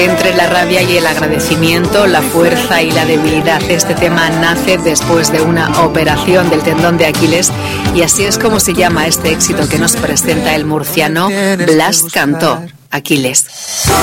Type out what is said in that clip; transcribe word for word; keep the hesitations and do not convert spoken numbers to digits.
Entre la rabia y el agradecimiento, la fuerza y la debilidad. Este tema nace después de una operación del tendón de Aquiles y así es como se llama este éxito que nos presenta el murciano Blas Cantó, Aquiles.